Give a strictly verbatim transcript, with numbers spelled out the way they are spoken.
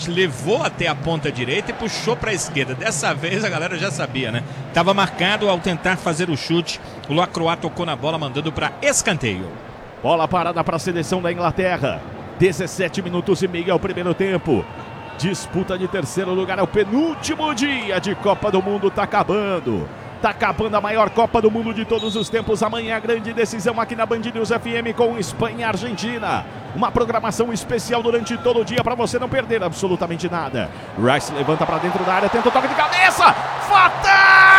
Rice levou até a ponta direita e puxou para a esquerda. Dessa vez a galera já sabia, né? Estava marcado ao tentar fazer o chute. O Lacroix tocou na bola, mandando para escanteio. Bola parada para a seleção da Inglaterra. dezessete minutos e meio é o primeiro tempo. Disputa de terceiro lugar, é o penúltimo dia de Copa do Mundo, tá acabando. Tá acabando a maior Copa do Mundo de todos os tempos. Amanhã a grande decisão aqui na Band News F M com Espanha e Argentina. Uma programação especial durante todo o dia para você não perder absolutamente nada. Rice levanta para dentro da área, tenta o toque de cabeça. Fatal!